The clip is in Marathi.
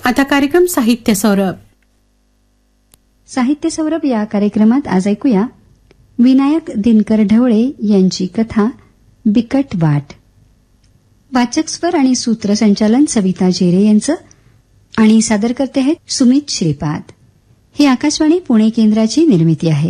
आता कार्यक्रम साहित्य सौरभ. साहित्य सौरभ या कार्यक्रमात आज ऐकूया विनायक दिनकर ढवळे यांची कथा बिकट वाट. वाचक स्वर आणि सूत्रसंचालन सविता जेरे यांचं आणि सादरकर्ते आहेत सुमित श्रीपाद. ही आकाशवाणी पुणे केंद्राची निर्मिती आहे.